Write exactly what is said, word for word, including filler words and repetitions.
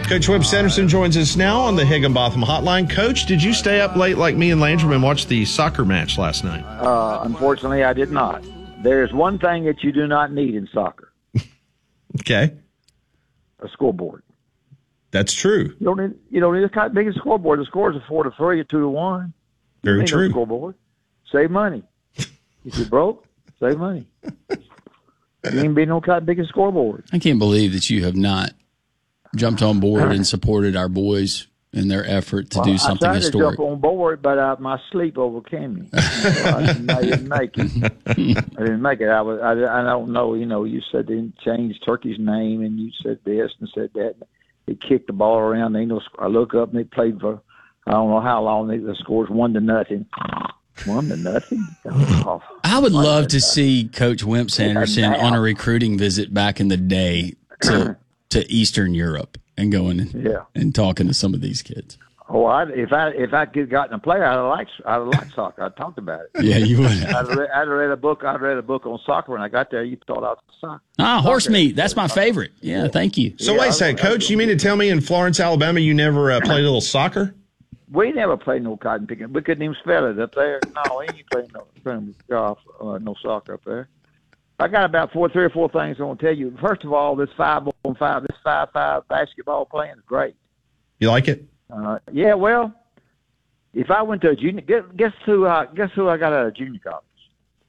Coach Wimp Sanderson joins us now on the Higginbotham Hotline. Coach, did you stay up late like me and Landrum and watch the soccer match last night? Uh, unfortunately, I did not. There's one thing that you do not need in soccer. Okay. A scoreboard. That's true. You don't need, you don't need a kind of big scoreboard. The scores are four to three or two to one. Very you true. No scoreboard. Save money. If you're broke, save money. You ain't be no kind of big scoreboard. I can't believe that you have not jumped on board and supported our boys in their effort to well, do something I tried historic. to jump on board, but uh, my sleep overcame me. So I, didn't, I didn't make it. I didn't make it. I was. I, I don't know. You know, you said they didn't change Turkey's name, and you said this and said that. They kicked the ball around. They know. I look up and they played for I don't know how long. They, the scores one to nothing. One to nothing. Oh, I would love to see Coach Wimp Sanderson on a recruiting visit back in the day to to Eastern Europe and going and, yeah. and talking to some of these kids. Oh, I, if I if I could gotten a player, I'd like I'd like soccer. I talked about it. Yeah, you would. I'd read, I'd read a book. I'd read a book on soccer when I got there. You thought I was soccer. Ah, horse meat. That's my favorite. Yeah, thank you. So yeah, wait a second, Coach. You mean to tell me in Florence, Alabama, you never uh, played a little soccer? We never played no cotton picking. We couldn't even spell it up there. No, we ain't playing no playing golf, uh, no soccer up there. I got about four, three or four things I want to tell you. First of all, this five on five, this five five basketball playing is great. You like it? Uh, yeah, well, if I went to a junior, guess, guess who? I, guess who I got out of junior college?